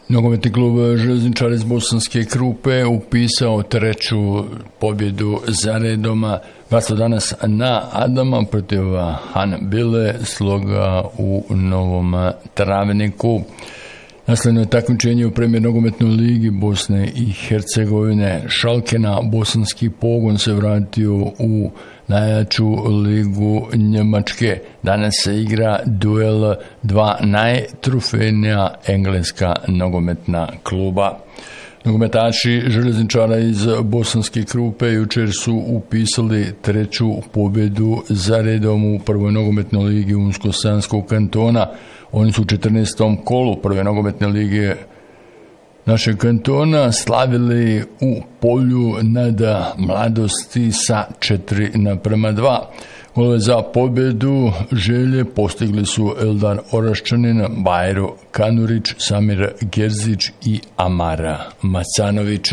Nogometni klub Željezničari iz Bosanske Krupe upisao treću pobjedu za redom. Glasao danas na Adama protiv Hanbile, sloga u Novom Travniku. Nasljedno je takmičenje u Premijer nogometnoj ligi Bosne i Hercegovine. Schalke na bosanski pogon se vratio u najjaču ligu Njemačke. Danas se igra duel dva najtrofejnija engleska nogometna kluba. Nogometaši Željezničara iz Bosanske Krupe jučer su upisali treću pobjedu za redom u prvoj nogometnoj ligi Unsko-Sanskog kantona. Oni su u 14. kolu prve nogometne lige našeg kantona slavili u Polju nad Mladosti sa 4:2. Golove za pobjedu Želje postigli su Eldar Oraščanin, Bajro Kanurić, Samir Gerzić i Amara Macanović.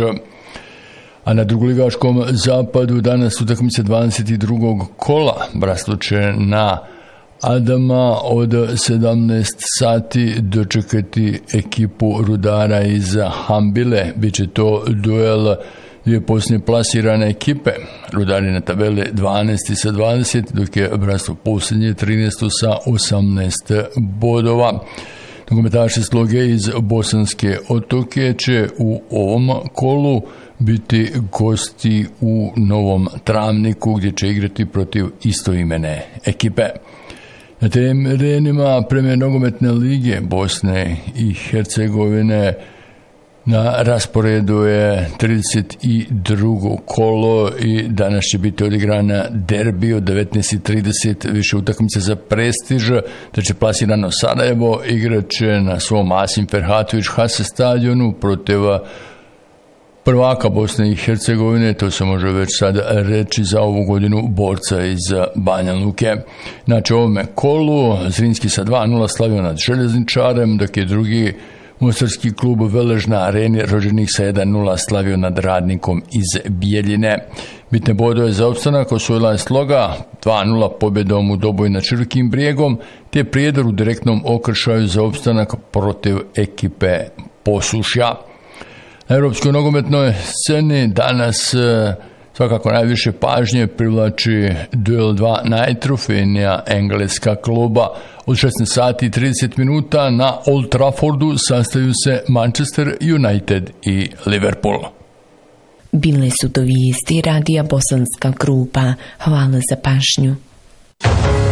A na drugoligaškom zapadu danas utakmice 22. kola Brasluče na Adama od 17 sati dočekati ekipu Rudara iz Hanbile. Biće to duel dvije posljednje plasirane ekipe. Rudari na tabeli 12 sa 20, dok je Braslo posljednje 13 sa 18 bodova. Nogometaši Sloge iz Bosanske Otoke će u ovom kolu biti gosti u Novom Travniku, gdje će igrati protiv istoimene ekipe. Na terenima Premijer nogometne lige Bosne i Hercegovine na rasporedu je 32. kolo i danas će biti odigrana derbi od 19:30, više utakmice za prestiž, da će plasirano Sarajevo igrat će na svom Asim Ferhatović Hase stadionu protiv prvaka Bosne i Hercegovine, to se može već sad reći za ovu godinu, borca iz Banja Luke. Znači, u ovome kolu Zrinski sa 2:0 slavio nad Željezničarem, dok je drugi mostarski klub Velež na areni Rođenih sa 1:0 slavio nad Radnikom iz Bijeljine. Bitne bodove za opstanak osvojila je Sloga 2:0 pobjedom u Doboju nad Širokim brijegom, te Prijedor u direktnom okršaju za opstanak protiv ekipe Posušja. Na europskoj nogometnoj sceni danas svakako najviše pažnje privlači duel dva najtrofejnija engleska kluba. Od 16:30 na Old Traffordu sastaju se Manchester United i Liverpool. Bile su to vijesti Radija Bosanska Krupa. Hvala za pažnju.